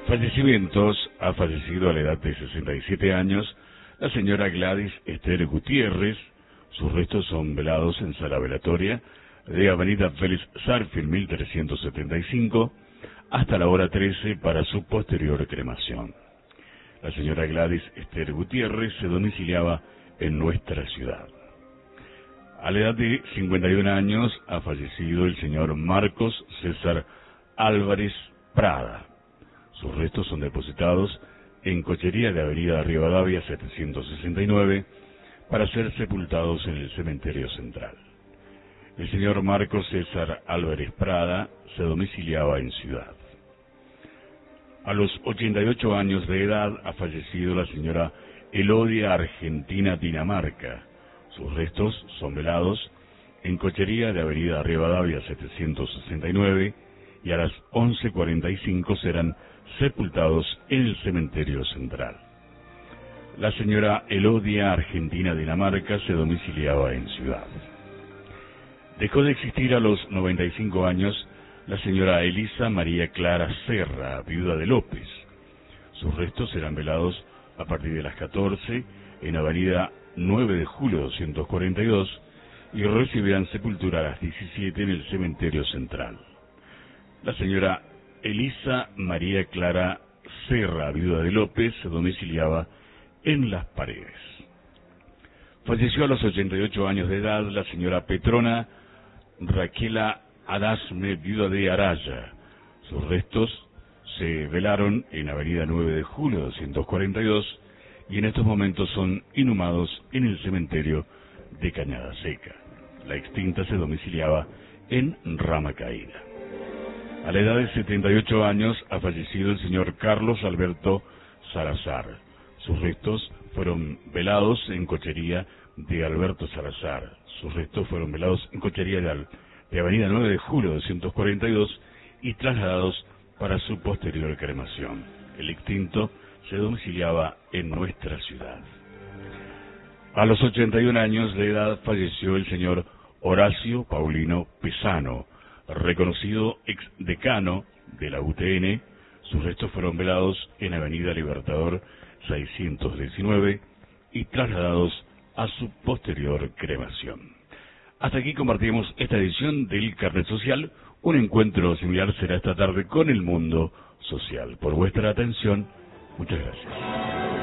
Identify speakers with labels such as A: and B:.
A: Fallecimientos. Ha fallecido a la edad de 67 años la señora Gladys Esther Gutiérrez. Sus restos son velados en sala velatoria de Avenida Félix Sarfield 1375 hasta la hora 13 para su posterior cremación. La señora Gladys Esther Gutiérrez se domiciliaba en nuestra ciudad. A la edad de 51 años ha fallecido el señor Marcos César Álvarez Prada. Sus restos son depositados en cochería de Avenida Rivadavia 769 para ser sepultados en el cementerio central. El señor Marcos César Álvarez Prada se domiciliaba en Ciudad. A los 88 años de edad ha fallecido la señora Elodia Argentina Dinamarca. Sus restos son velados en cochería de Avenida Rivadavia 769 y a las 11:45 serán sepultados en el cementerio central. La señora Elodia Argentina Dinamarca se domiciliaba en Ciudad. Dejó de existir a los 95 años la señora Elisa María Clara Serra, viuda de López. Sus restos serán velados a partir de las 14 en Avenida 9 de Julio 242 y recibirán sepultura a las 17 en el cementerio central. La señora Elisa María Clara Serra, viuda de López, se domiciliaba en Las Paredes. Falleció a los 88 años de edad la señora Petrona Raquela Adasme, viuda de Araya. Sus restos se velaron en Avenida 9 de Julio 242 y en estos momentos son inhumados en el cementerio de Cañada Seca. La extinta se domiciliaba en Rama Caída. A la edad de 78 años ha fallecido el señor Carlos Alberto Salazar. Sus restos fueron velados en cochería de Alberto Salazar. Sus restos fueron velados en cochería de Avenida 9 de Julio 242 y trasladados para su posterior cremación. El extinto se domiciliaba en nuestra ciudad. A los 81 años de edad falleció el señor Horacio Paulino Pesano, reconocido exdecano de la UTN. Sus restos fueron velados en Avenida Libertador 619 y trasladados a su posterior cremación. Hasta aquí compartimos esta edición del Carnet Social. Un encuentro similar será esta tarde con el mundo social. Por vuestra atención, muchas gracias.